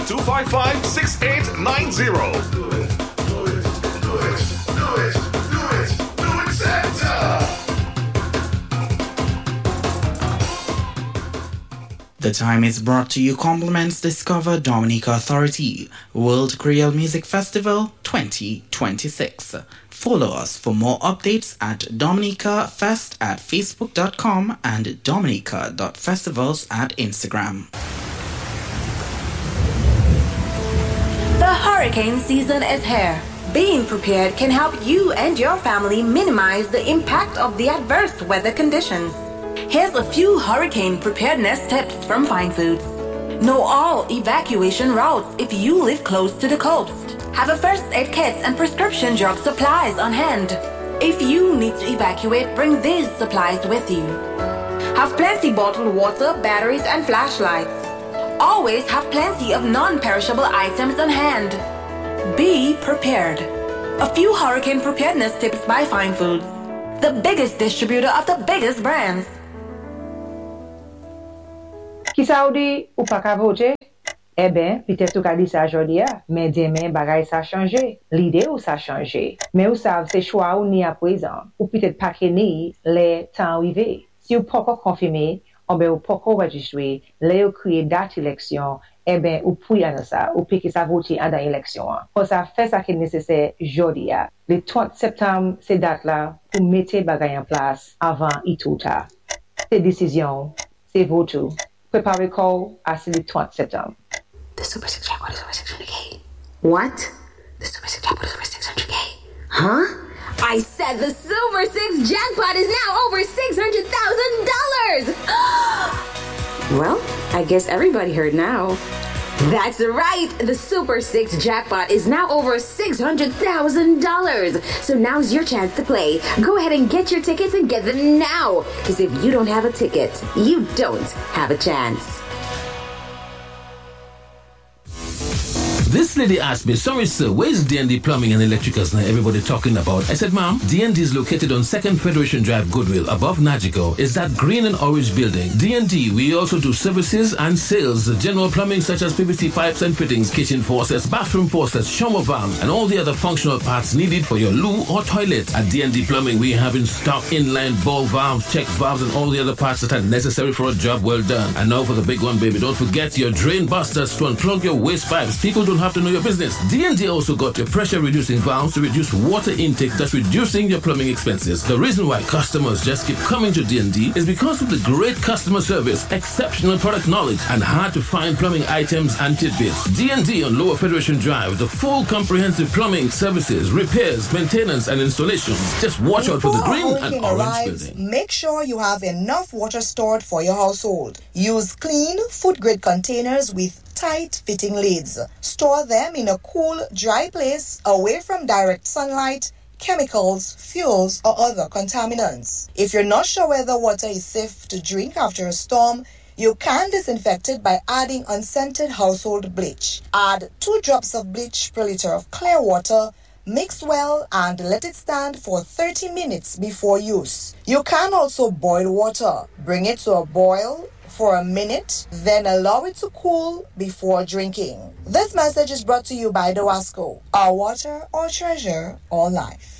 255-6890. Do it Center. The time is brought to you compliments Discover Dominica Authority World Creole Music Festival 2026. Follow us for more updates at Dominica Fest at facebook.com and dominica.festivals at Instagram. The hurricane season is here. Being prepared can help you and your family minimize the impact of the adverse weather conditions. Here's a few hurricane preparedness tips from Fine Foods. Know all evacuation routes if you live close to the coast. Have a first aid kit and prescription drug supplies on hand. If you need to evacuate, bring these supplies with you. Have plenty bottled water, batteries, and flashlights. Always have plenty of non-perishable items on hand. Be prepared. A few hurricane preparedness tips by Fine Foods, the biggest distributor of the biggest brands. Ki sa ou di ou pa ka vote? Eh ben, peut-être ou ka di sa jodi a, mais demain bagay sa changé. L'idée ou sa changé. Mais ou sav se choix ou ni à présent, ou peut-être pas que ni les temps arrivé. Si ou pas confirmé, ou ben ou pas enregistré, les ou créé date élection, eh ben ou puis à ça, ou puis que ça vote en dans élection. Pour ça fait ça qui est nécessaire jodi a. Le 30 septembre, c'est date là pour mettre bagay en place avant et tout ça. C'est décision, c'est vote. Préparez call à le 30 septembre. The Super 6 jackpot is over 600K. What? The Super 6 jackpot is over 600K. Huh? I said the Super 6 jackpot is now over $600,000! Well, I guess everybody heard now. That's right! The Super 6 jackpot is now over $600,000! So now's your chance to play. Go ahead and get your tickets and get them now! Because if you don't have a ticket, you don't have a chance. This lady asked me, sorry sir, where's D&D Plumbing and Electricals now everybody talking about? I said, ma'am, D&D is located on 2nd Federation Drive, Goodwill, above Nagico. It's that green and orange building. D&D, we also do services and sales, general plumbing such as PVC pipes and fittings, kitchen faucets, bathroom faucets, shower valves, and all the other functional parts needed for your loo or toilet. At D&D Plumbing, we have in stock inline ball valves, check valves, and all the other parts that are necessary for a job well done. And now for the big one, baby, don't forget your drain busters to unplug your waste pipes. People don't have to know your business. D&D also got your pressure reducing valves to reduce water intake, thus reducing your plumbing expenses. The reason why customers just keep coming to D&D is because of the great customer service, exceptional product knowledge, and hard to find plumbing items and tidbits. D&D on Lower Federation Drive, the full comprehensive plumbing services, repairs, maintenance, and installations. Just watch out for the green and orange building. Make sure you have enough water stored for your household. Use clean, food-grade containers with tight fitting lids. Store them in a cool, dry place away from direct sunlight, chemicals, fuels, or other contaminants. If you're not sure whether water is safe to drink after a storm, you can disinfect it by adding unscented household bleach. Add 2 drops of bleach per liter of clear water. Mix well and let it stand for 30 minutes before use. You can also boil water. Bring it to a boil for a minute, then allow it to cool before drinking. This message is brought to you by Dowasco. Our water, our treasure, our life.